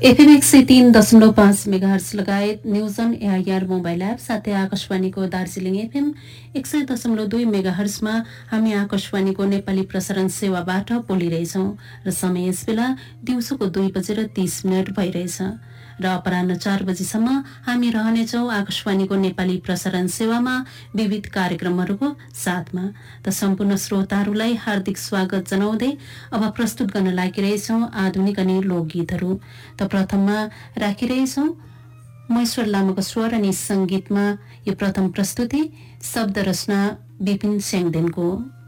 FM 103.5 megahertz लगायत न्युजन AIR mobile app साथै आकाशवाणीको दार्जिलिङ एफएम 100.2 मेगाहर्समा हामी आकाशवाणीको नेपाली प्रसारण सेवाबाट बोलिरहेछौं र समय यसबेला दिउँसोको 2:30 भइरहेछ र अपराह्न 4 बजीसम्म हामी रहनेछौं आकाशवाणीको नेपाली प्रसारण सेवामा विविध कार्यक्रमहरूको साथमा। त सम्पूर्ण श्रोताहरूलाई हार्दिक स्वागत जनाउँदै अब प्रस्तुत गर्न लागिरहेछौं आधुनिक अनि लोकगीतहरू। त प्रथममा राखिरहेछौं महेश्वर लामाको स्वर अनि संगीतमा यो प्रथम प्रस्तुति शब्द रचना विपिन स्याङदेनको।